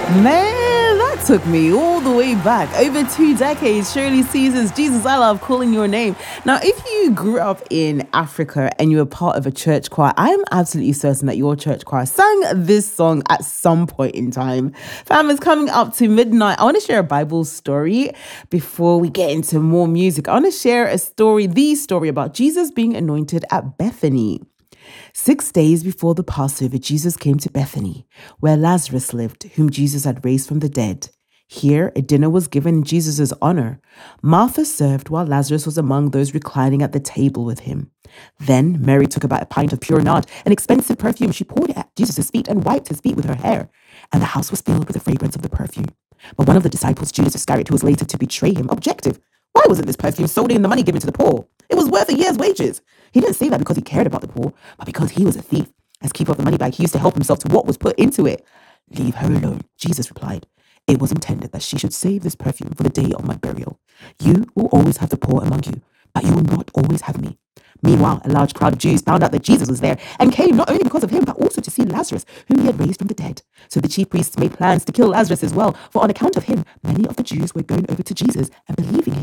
Man, that took me all the way back. Over 2 decades, Shirley Caesar's Jesus, I Love Calling Your Name. Now, if you grew up in Africa and you were part of a church choir, I'm absolutely certain that your church choir sang this song at some point in time. Fam, it's coming up to midnight. I want to share a Bible story before we get into more music. I want to share the story about Jesus being anointed at Bethany. 6 days before the Passover, Jesus came to Bethany, where Lazarus lived, whom Jesus had raised from the dead. Here, a dinner was given in Jesus' honor. Martha served while Lazarus was among those reclining at the table with him. Then Mary took about a pint of pure nard, an expensive perfume. She poured it at Jesus' feet and wiped his feet with her hair, and the house was filled with the fragrance of the perfume. But one of the disciples, Judas Iscariot, who was later to betray him, objected. Why wasn't this perfume sold in the money given to the poor? It was worth a year's wages. He didn't say that because he cared about the poor, but because he was a thief. As keeper of the money bag, he used to help himself to what was put into it. Leave her alone, Jesus replied. It was intended that she should save this perfume for the day of my burial. You will always have the poor among you, but you will not always have me. Meanwhile, a large crowd of Jews found out that Jesus was there and came not only because of him, but also to see Lazarus, whom he had raised from the dead. So the chief priests made plans to kill Lazarus as well, for on account of him, many of the Jews were going over to Jesus and believing him.